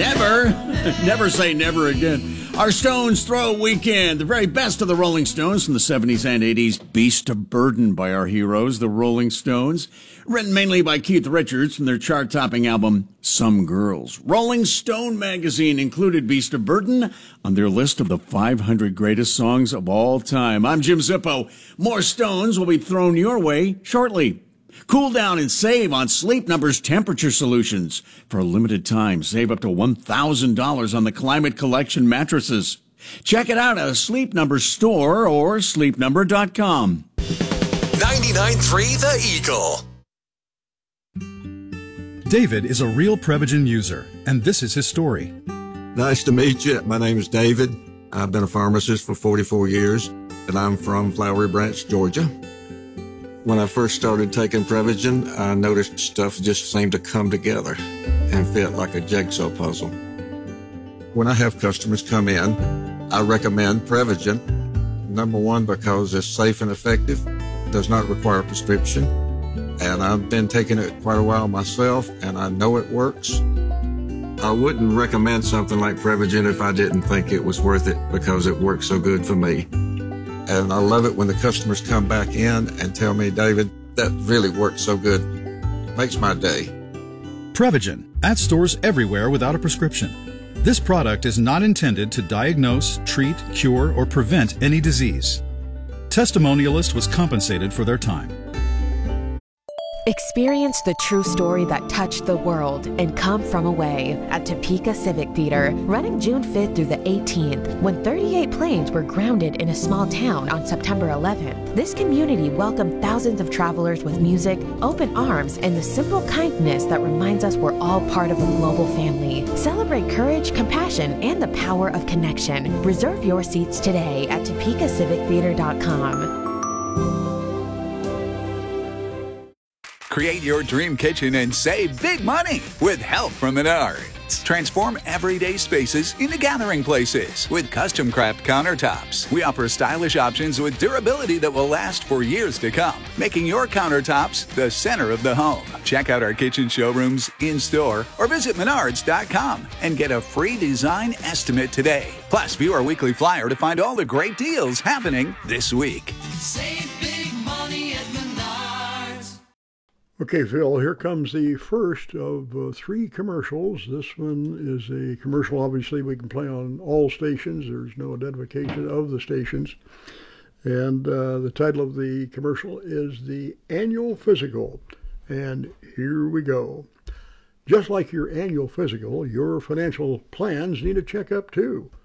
Never. Never say never again. Our Stones Throw Weekend. The very best of the Rolling Stones from the 70s and 80s. Beast of Burden by our heroes, the Rolling Stones. Written mainly by Keith Richards from their chart-topping album, Some Girls. Rolling Stone magazine included Beast of Burden on their list of the 500 greatest songs of all time. I'm Jim Zippo. More Stones will be thrown your way shortly. Cool down and save on Sleep Number's temperature solutions. For a limited time, save up to $1,000 on the Climate Collection mattresses. Check it out at a Sleep Number store or sleepnumber.com. 99.3 The Eagle. David is a real Prevagen user, and this is his story. Nice to meet you. My name is David. I've been a pharmacist for 44 years, and I'm from Flowery Branch, Georgia. When I first started taking Prevagen, I noticed stuff just seemed to come together and fit like a jigsaw puzzle. When I have customers come in, I recommend Prevagen. Number one, because it's safe and effective, does not require a prescription, and I've been taking it quite a while myself, and I know it works. I wouldn't recommend something like Prevagen if I didn't think it was worth it because it works so good for me. And I love it when the customers come back in and tell me, David, that really worked so good. Makes my day. Prevagen, at stores everywhere without a prescription. This product is not intended to diagnose, treat, cure, or prevent any disease. Testimonialist was compensated for their time. Experience the true story that touched the world and Come From Away at Topeka Civic Theater, running June 5th through the 18th, when 38 planes were grounded in a small town on September 11th. This community welcomed thousands of travelers with music, open arms, and the simple kindness that reminds us we're all part of a global family. Celebrate courage, compassion, and the power of connection. Reserve your seats today at TopekaCivicTheater.com. Create your dream kitchen and save big money with help from Menards. Transform everyday spaces into gathering places with custom craft countertops. We offer stylish options with durability that will last for years to come, making your countertops the center of the home. Check out our kitchen showrooms in-store or visit Menards.com and get a free design estimate today. Plus, view our weekly flyer to find all the great deals happening this week. Save big money at Menards. Okay, Phil, here comes the first of three commercials. This one is a commercial, obviously, we can play on all stations. There's no identification of the stations. And the title of the commercial is The Annual Physical. And here we go. Just like your annual physical, your financial plans need a checkup too.